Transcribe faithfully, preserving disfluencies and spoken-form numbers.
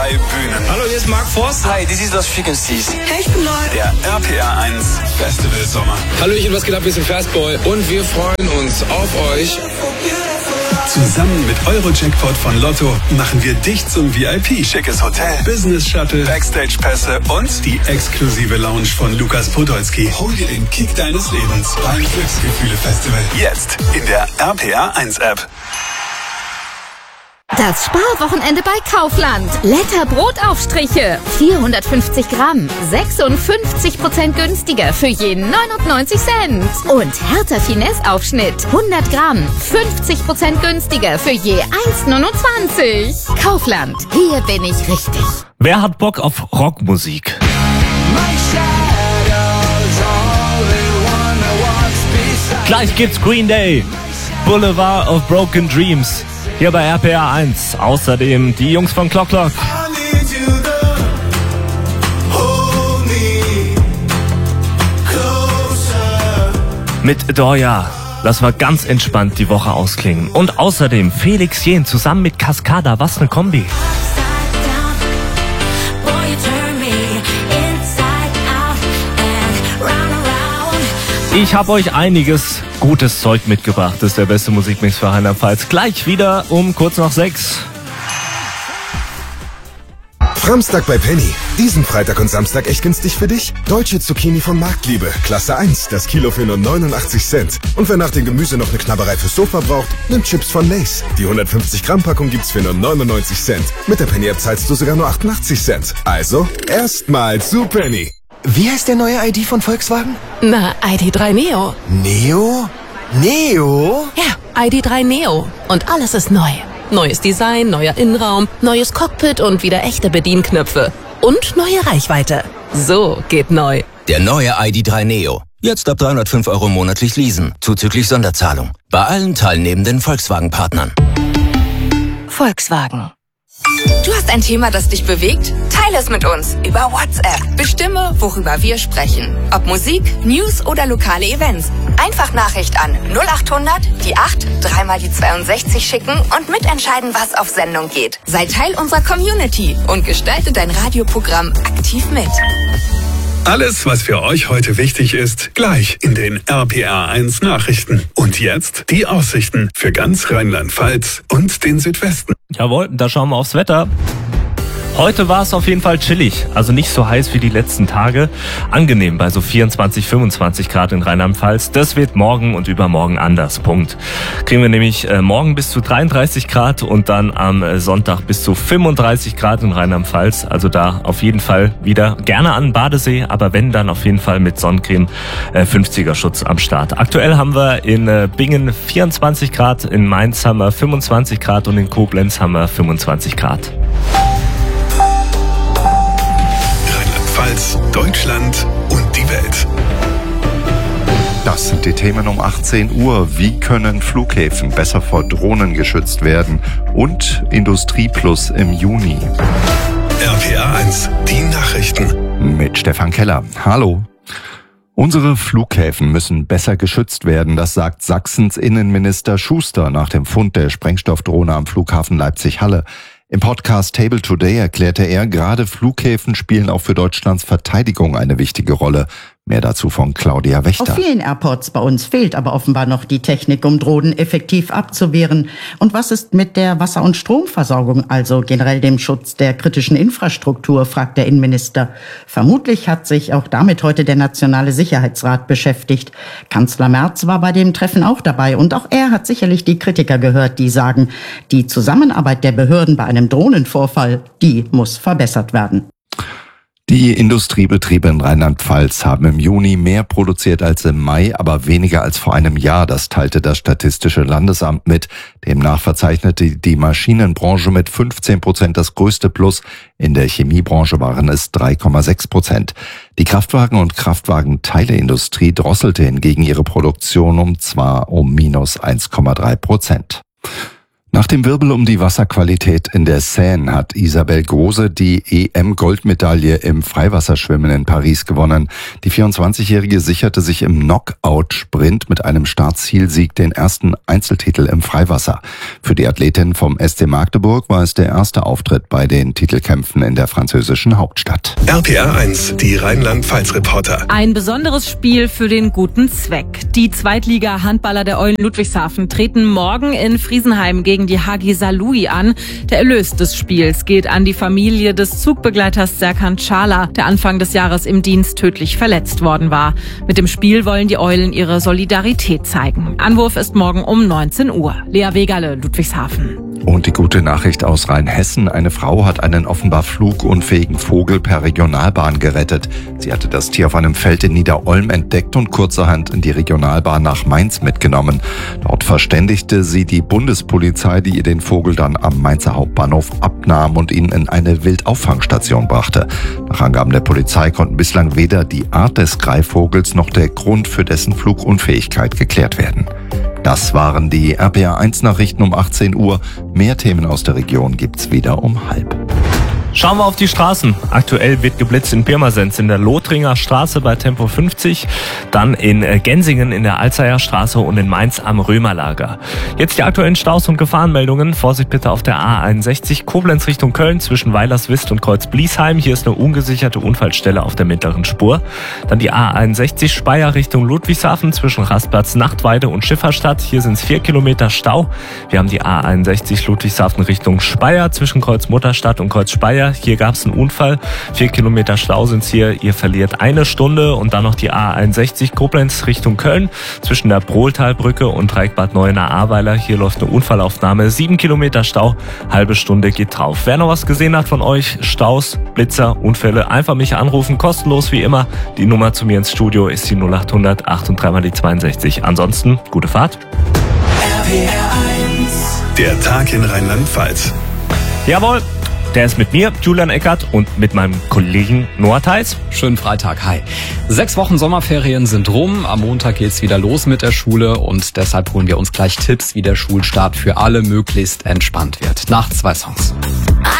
drei Bühnen. Hallo, hier ist Mark Forster. Hi, this is Lost Frequencies. Hey, ich bin neu. Der R P R eins Festival Sommer. Hallöchen, was geht ab? Wir sind Fastboy und wir freuen uns auf euch. Zusammen mit Euro-Jackpot von Lotto machen wir dich zum V I P. Schickes Hotel, Business Shuttle, Backstage-Pässe und die exklusive Lounge von Lukas Podolski. Hol dir den Kick deines Lebens beim Glücksgefühle-Festival. Jetzt in der R P R eins App. Das Sparwochenende bei Kaufland. Letter Brotaufstriche. vierhundertfünfzig Gramm. sechsundfünfzig Prozent günstiger für je neunundneunzig Cent. Und Hertha Finesse Aufschnitt. hundert Gramm. fünfzig Prozent günstiger für je eins Komma neunundzwanzig. Kaufland. Hier bin ich richtig. Wer hat Bock auf Rockmusik? Gleich gibt's Green Day. Boulevard of Broken Dreams. Hier bei R P R eins. Außerdem die Jungs von Clock Clock. Mit Doja. Lass mal ganz entspannt die Woche ausklingen. Und außerdem Felix Jähn zusammen mit Cascada. Was ne Kombi. Ich habe euch einiges gutes Zeug mitgebracht. Das ist der beste Musikmix für Rheinland-Pfalz. Gleich wieder um kurz nach sechs. Framstag bei Penny. Diesen Freitag und Samstag echt günstig für dich? Deutsche Zucchini von Marktliebe. Klasse eins. Das Kilo für nur neunundachtzig Cent. Und wer nach dem Gemüse noch eine Knabberei fürs Sofa braucht, nimmt Chips von Lay's. Die hundertfünfzig Gramm Packung gibt's für nur neunundneunzig Cent. Mit der Penny-App zahlst du sogar nur achtundachtzig Cent. Also, erstmal zu Penny. Wie heißt der neue I D von Volkswagen? Na, I D drei Neo. Neo? Neo? Ja, I D drei Neo. Und alles ist neu. Neues Design, neuer Innenraum, neues Cockpit und wieder echte Bedienknöpfe. Und neue Reichweite. So geht neu. Der neue I D drei Neo. Jetzt ab dreihundertfünf Euro monatlich leasen. Zuzüglich Sonderzahlung. Bei allen teilnehmenden Volkswagen-Partnern. Volkswagen. Du hast ein Thema, das dich bewegt? Teile es mit uns über WhatsApp. Bestimme, worüber wir sprechen. Ob Musik, News oder lokale Events. Einfach Nachricht an null achthundert, die acht, dreimal die zweiundsechzig schicken und mitentscheiden, was auf Sendung geht. Sei Teil unserer Community und gestalte dein Radioprogramm aktiv mit. Alles, was für euch heute wichtig ist, gleich in den R P R eins Nachrichten. Und jetzt die Aussichten für ganz Rheinland-Pfalz und den Südwesten. Jawohl, da schauen wir aufs Wetter. Heute war es auf jeden Fall chillig, also nicht so heiß wie die letzten Tage. Angenehm bei so vierundzwanzig, fünfundzwanzig Grad in Rheinland-Pfalz. Das wird morgen und übermorgen anders. Punkt. Kriegen wir nämlich äh, morgen bis zu dreiunddreißig Grad und dann am äh, Sonntag bis zu fünfunddreißig Grad in Rheinland-Pfalz. Also da auf jeden Fall wieder gerne an den Badesee, aber wenn, dann auf jeden Fall mit Sonnencreme, äh, fünfziger Schutz am Start. Aktuell haben wir in äh, Bingen vierundzwanzig Grad, in Mainz haben wir fünfundzwanzig Grad und in Koblenz haben wir fünfundzwanzig Grad. Deutschland und die Welt. Das sind die Themen um achtzehn Uhr. Wie können Flughäfen besser vor Drohnen geschützt werden? Und Industrie Plus im Juni. R P R eins, die Nachrichten. Mit Stefan Keller. Hallo. Unsere Flughäfen müssen besser geschützt werden, das sagt Sachsens Innenminister Schuster nach dem Fund der Sprengstoffdrohne am Flughafen Leipzig-Halle. Im Podcast Table Today erklärte er, gerade Flughäfen spielen auch für Deutschlands Verteidigung eine wichtige Rolle. Mehr dazu von Claudia Wächter. Auf vielen Airports bei uns fehlt aber offenbar noch die Technik, um Drohnen effektiv abzuwehren. Und was ist mit der Wasser- und Stromversorgung, also generell dem Schutz der kritischen Infrastruktur, fragt der Innenminister. Vermutlich hat sich auch damit heute der Nationale Sicherheitsrat beschäftigt. Kanzler Merz war bei dem Treffen auch dabei und auch er hat sicherlich die Kritiker gehört, die sagen, die Zusammenarbeit der Behörden bei einem Drohnenvorfall, die muss verbessert werden. Die Industriebetriebe in Rheinland-Pfalz haben im Juni mehr produziert als im Mai, aber weniger als vor einem Jahr. Das teilte das Statistische Landesamt mit. Demnach verzeichnete die Maschinenbranche mit fünfzehn Prozent das größte Plus. In der Chemiebranche waren es drei Komma sechs Prozent. Die Kraftwagen- und Kraftwagenteileindustrie drosselte hingegen ihre Produktion um zwar um minus eins Komma drei Prozent. Nach dem Wirbel um die Wasserqualität in der Seine hat Isabel Große die E M-Goldmedaille im Freiwasserschwimmen in Paris gewonnen. Die vierundzwanzigjährige sicherte sich im Knockout-Sprint mit einem Startzielsieg den ersten Einzeltitel im Freiwasser. Für die Athletin vom S C Magdeburg war es der erste Auftritt bei den Titelkämpfen in der französischen Hauptstadt. R P R eins, die Rheinland-Pfalz-Reporter. Ein besonderes Spiel für den guten Zweck. Die Zweitliga-Handballer der Eulen Ludwigshafen treten morgen in Friesenheim gegen die Hagi Saarlouis an. Der Erlös des Spiels geht an die Familie des Zugbegleiters Serkan Çağlar, der Anfang des Jahres im Dienst tödlich verletzt worden war. Mit dem Spiel wollen die Eulen ihre Solidarität zeigen. Anwurf ist morgen um neunzehn Uhr. Lea Wegerle, Ludwigshafen. Und die gute Nachricht aus Rheinhessen. Eine Frau hat einen offenbar flugunfähigen Vogel per Regionalbahn gerettet. Sie hatte das Tier auf einem Feld in Nieder-Olm entdeckt und kurzerhand in die Regionalbahn nach Mainz mitgenommen. Dort verständigte sie die Bundespolizei, die ihr den Vogel dann am Mainzer Hauptbahnhof abnahm und ihn in eine Wildauffangstation brachte. Nach Angaben der Polizei konnten bislang weder die Art des Greifvogels noch der Grund für dessen Flugunfähigkeit geklärt werden. Das waren die R P R eins Nachrichten um achtzehn Uhr. Mehr Themen aus der Region gibt's wieder um halb. Schauen wir auf die Straßen. Aktuell wird geblitzt in Pirmasens in der Lothringer Straße bei Tempo fünfzig, dann in Gensingen in der Alzeyer Straße und in Mainz am Römerlager. Jetzt die aktuellen Staus und Gefahrenmeldungen. Vorsicht bitte auf der A einundsechzig Koblenz Richtung Köln zwischen Weilerswist und Kreuz-Bliesheim. Hier ist eine ungesicherte Unfallstelle auf der mittleren Spur. Dann die A einundsechzig Speyer Richtung Ludwigshafen zwischen Rastplatz Nachtweide und Schifferstadt. Hier sind es vier Kilometer Stau. Wir haben die A einundsechzig Ludwigshafen Richtung Speyer zwischen Kreuz Mutterstadt und Kreuz Speyer. Hier gab es einen Unfall. Vier Kilometer Stau sind es hier. Ihr verliert eine Stunde. Und dann noch die A einundsechzig Koblenz Richtung Köln zwischen der Brohltalbrücke und Dreieckbad Neuenahr-Ahrweiler. Hier läuft eine Unfallaufnahme. Sieben Kilometer Stau. Halbe Stunde geht drauf. Wer noch was gesehen hat von euch, Staus, Blitzer, Unfälle, einfach mich anrufen. Kostenlos wie immer. Die Nummer zu mir ins Studio ist die null acht hundert acht und drei mal die zweiundsechzig. Ansonsten, gute Fahrt. R P R eins. Der Tag in Rheinland-Pfalz. Jawohl. Der ist mit mir, Julian Eckert, und mit meinem Kollegen Noah Theis. Schönen Freitag, hi. Sechs Wochen Sommerferien sind rum. Am Montag geht's wieder los mit der Schule und deshalb holen wir uns gleich Tipps, wie der Schulstart für alle möglichst entspannt wird. Nach zwei Songs.